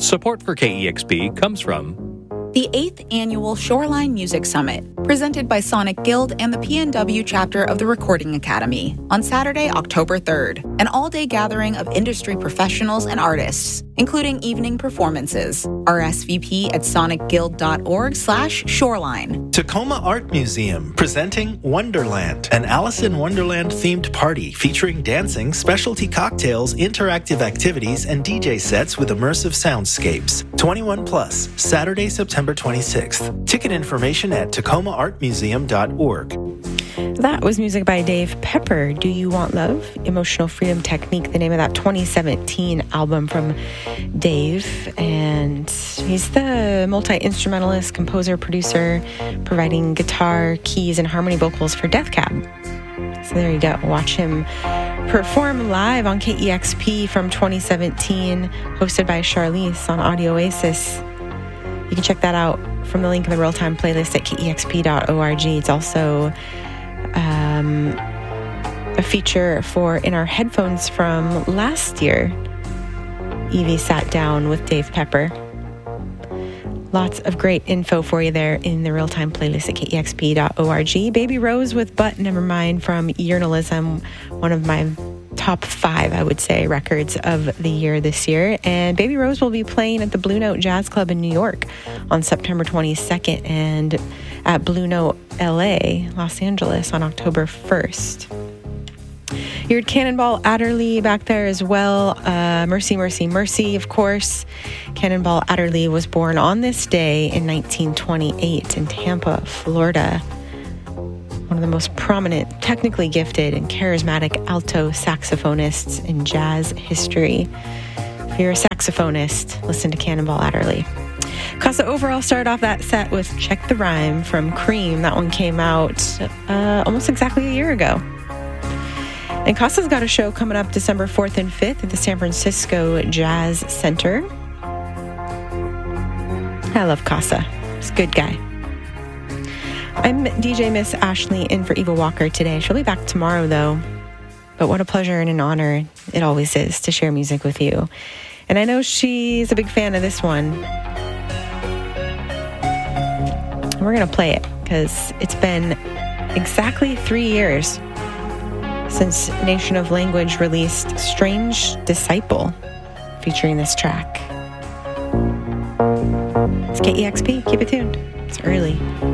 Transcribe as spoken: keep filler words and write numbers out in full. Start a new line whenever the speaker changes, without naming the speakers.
Support for K E X P comes from
the eighth Annual Shoreline Music Summit, presented by Sonic Guild and the P N W chapter of the Recording Academy, on Saturday, October third, an all-day gathering of industry professionals and artists, including evening performances. R S V P at sonicguild.org slash shoreline.
Tacoma Art Museum, presenting Wonderland, an Alice in Wonderland-themed party featuring dancing, specialty cocktails, interactive activities, and D J sets with immersive soundscapes. twenty-one plus, Saturday, September twenty-sixth. Ticket information at tacoma art museum dot org.
That was music by Dave Pepper. Do You Want Love? Emotional Freedom Technique, the name of that twenty seventeen album from Dave. And he's the multi-instrumentalist, composer, producer, providing guitar, keys, and harmony vocals for Death Cab. So there you go. Watch him perform live on K E X P from twenty seventeen, hosted by Charlize on Audio Oasis. You can check that out from the link in the real-time playlist at K E X P dot org. It's also um, a feature for In Our Headphones from last year. Evie sat down with Dave Pepper. Lots of great info for you there in the real-time playlist at K E X P dot org. Baby Rose with But Nevermind from Journalism, one of my top five, I would say, records of the year this year. And Baby Rose will be playing at the Blue Note Jazz Club in New York on September twenty-second and at Blue Note L A, Los Angeles, on October first. You heard Cannonball Adderley back there as well. Uh, Mercy, Mercy, Mercy, of course. Cannonball Adderley was born on this day in nineteen twenty-eight in Tampa, Florida. One of the most prominent, technically gifted, and charismatic alto saxophonists in jazz history. If you're a saxophonist, listen to Cannonball Adderley. Casa Overall started off that set with Check the Rhyme from Cream. That one came out uh, almost exactly a year ago. And Casa's got a show coming up December fourth and fifth at the San Francisco Jazz Center. I love Casa. He's a good guy. I'm D J Miss Ashley in for Eva Walker today. She'll be back tomorrow, though. But what a pleasure and an honor it always is to share music with you. And I know she's a big fan of this one. We're going to play it because it's been exactly three years since Nation of Language released Strange Disciple, featuring this track. It's K E X P. Keep it tuned. It's early.